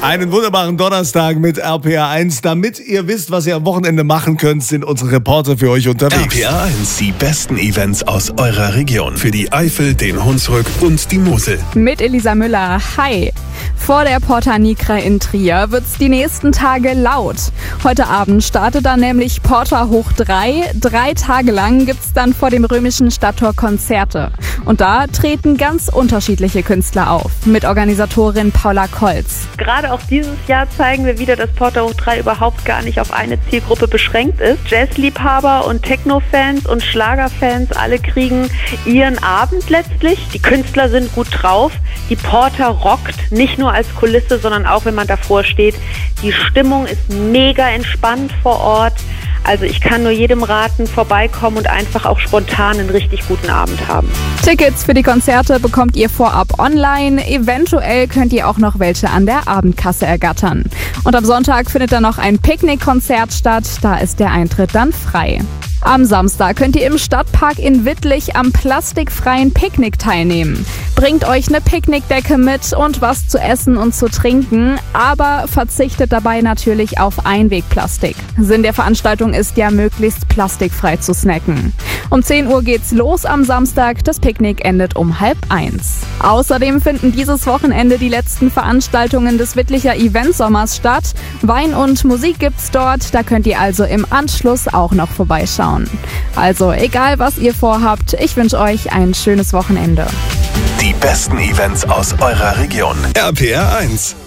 Einen wunderbaren Donnerstag mit RPR1. Damit ihr wisst, was ihr am Wochenende machen könnt, sind unsere Reporter für euch unterwegs. RPR1, die besten Events aus eurer Region. Für die Eifel, den Hunsrück und die Mosel. Mit Elisa Müller. Hi. Vor der Porta Nigra in Trier wird's die nächsten Tage laut. Heute Abend startet dann nämlich Porta hoch 3. 3 Tage lang gibt's dann vor dem römischen Stadttor Konzerte. Und da treten ganz unterschiedliche Künstler auf. Mit Organisatorin Paula Kolz. Gerade auch dieses Jahr zeigen wir wieder, dass Porta hoch 3 überhaupt gar nicht auf eine Zielgruppe beschränkt ist. Jazzliebhaber und Techno-Fans und Schlagerfans, alle kriegen ihren Abend letztlich. Die Künstler sind gut drauf. Die Porta rockt, nicht nur als Kulisse, sondern auch, wenn man davor steht. Die Stimmung ist mega entspannt vor Ort. Also ich kann nur jedem raten, vorbeikommen und einfach auch spontan einen richtig guten Abend haben. Tickets für die Konzerte bekommt ihr vorab online. Eventuell könnt ihr auch noch welche an der Abendkasse ergattern. Und am Sonntag findet dann noch ein Picknickkonzert statt. Da ist der Eintritt dann frei. Am Samstag könnt ihr im Stadtpark in Wittlich am plastikfreien Picknick teilnehmen. Bringt euch eine Picknickdecke mit und was zu essen und zu trinken, aber verzichtet dabei natürlich auf Einwegplastik. Sinn der Veranstaltung ist ja, möglichst plastikfrei zu snacken. Um 10 Uhr geht's los am Samstag, das Picknick endet um 12:30. Außerdem finden dieses Wochenende die letzten Veranstaltungen des Wittlicher Eventsommers statt. Wein und Musik gibt's dort, da könnt ihr also im Anschluss auch noch vorbeischauen. Also egal, was ihr vorhabt, ich wünsche euch ein schönes Wochenende. Die besten Events aus eurer Region. RPR1.